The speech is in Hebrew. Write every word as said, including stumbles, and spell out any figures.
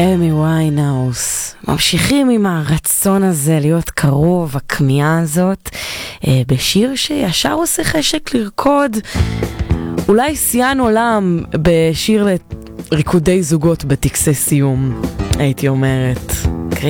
אמי ויינהאוס. ממשיכים עם הרצון הזה להיות קרוב, הכמיהה הזאת, אה, בשיר שישר עושה חשק לרקוד. אולי שיאן עולם בשיר לריקודי זוגות בטקסי סיום, הייתי אומרת.